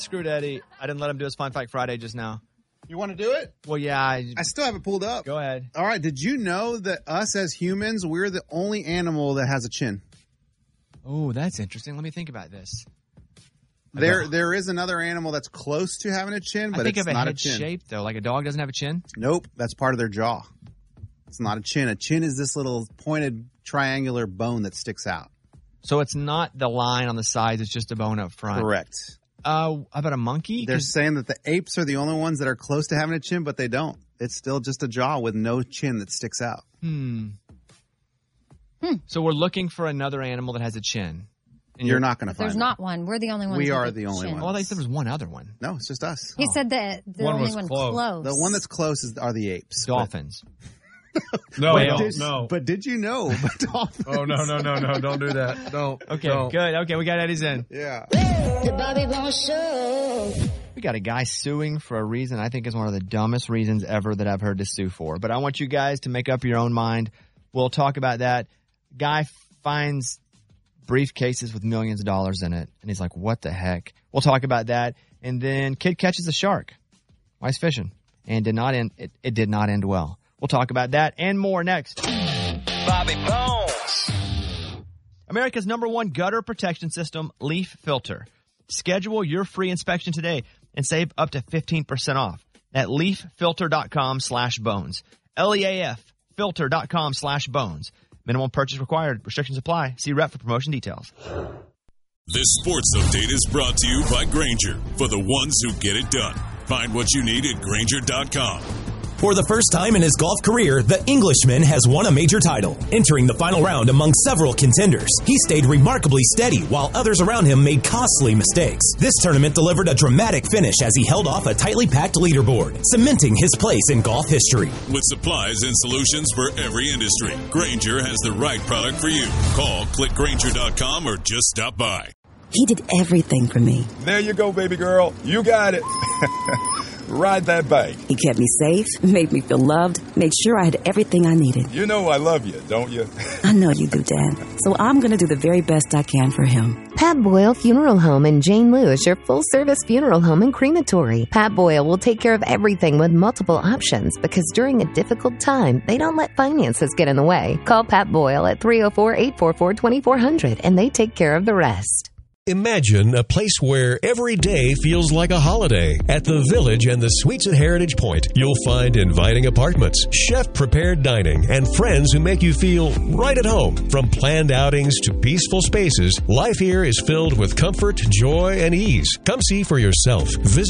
screwed Eddie. I didn't let him do his Fun Fact Friday just now. You want to do it? Well, yeah. I still have it pulled up. Go ahead. All right. Did you know that us as humans, we're the only animal that has a chin? Oh, that's interesting. Let me think about this. There is another animal that's close to having a chin, but it's not a chin. Shape, though. Like a dog doesn't have a chin? Nope. That's part of their jaw. It's not a chin. A chin is this little pointed triangular bone that sticks out. So it's not the line on the sides. It's just a bone up front. Correct. How about a monkey? They're saying that the apes are the only ones that are close to having a chin, but they don't. It's still just a jaw with no chin that sticks out. So we're looking for another animal that has a chin. And you're not going to find There's not one. We're the only ones. We with are a the only chin. ones. Well, they said there was one other one. No, it's just us. He said that the One only was one close. close. The one that's close are the apes. Dolphins. No, Whales. no. But did you know? Dolphins? Oh, no. Don't do that. Don't. Okay, don't. good. Okay, we got Eddie's in. Yeah. The Bobby Bones Show. We got a guy suing for a reason I think is one of the dumbest reasons ever that I've heard to sue for. But I want you guys to make up your own mind. We'll talk about that. Guy finds briefcases with millions of dollars in it, and he's like, what the heck? We'll talk about that. And then kid catches a shark while he's fishing, and it did not end well. We'll talk about that and more next. Bobby Bones. America's #1 gutter protection system, Leaf Filter. Schedule your free inspection today and save up to 15% off at leaffilter.com/bones. LEAF filter.com/bones. Minimum purchase required. Restrictions apply. See rep for promotion details. This sports update is brought to you by Grainger, for the ones who get it done. Find what you need at Grainger.com. For the first time in his golf career, the Englishman has won a major title. Entering the final round among several contenders, he stayed remarkably steady while others around him made costly mistakes. This tournament delivered a dramatic finish as he held off a tightly packed leaderboard, cementing his place in golf history. With supplies and solutions for every industry, Grainger has the right product for you. Call, click Grainger.com, or just stop by. He did everything for me. There you go, baby girl. You got it. Ride that bike. He kept me safe, made me feel loved, made sure I had everything I needed. You know I love you, don't you? I know you do, Dad. So I'm going to do the very best I can for him. Pat Boyle Funeral Home in Jane Lewis, your full-service funeral home and crematory. Pat Boyle will take care of everything with multiple options because during a difficult time, they don't let finances get in the way. Call Pat Boyle at 304-844-2400 and they take care of the rest. Imagine a place where every day feels like a holiday. At the Village and the Suites at Heritage Point, you'll find inviting apartments, chef-prepared dining, and friends who make you feel right at home. From planned outings to peaceful spaces, life here is filled with comfort, joy, and ease. Come see for yourself. Visit